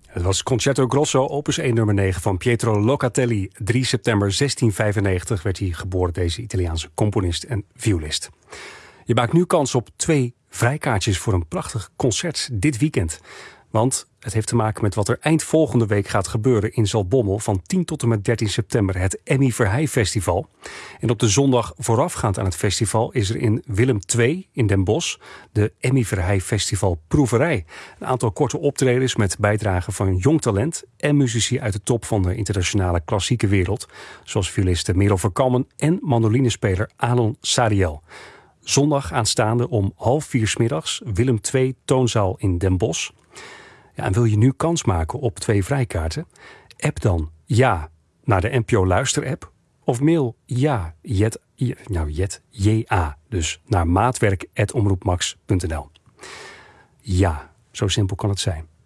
Het was Concerto Grosso, opus 1 nummer 9 van Pietro Locatelli. 3 september 1695 werd hij geboren, deze Italiaanse componist en violist. Je maakt nu kans op 2 vrijkaartjes voor een prachtig concert dit weekend. Want het heeft te maken met wat er eind volgende week gaat gebeuren in Zaltbommel van 10 tot en met 13 september, het Emmy Verheij Festival. En op de zondag voorafgaand aan het festival is er in Willem II in Den Bosch de Emmy Verheij Festival Proeverij. Een aantal korte optredens met bijdragen van jong talent en muzici uit de top van de internationale klassieke wereld, zoals violiste Merel Verkammen en mandolinespeler Alon Sariel. Zondag aanstaande om 3:30 's Willem II Toonzaal in Den Bosch. Ja, en wil je nu kans maken op 2 vrijkaarten? App dan ja naar de NPO Luister-app of mail ja, dus naar maatwerk@omroepmax.nl. Ja, zo simpel kan het zijn.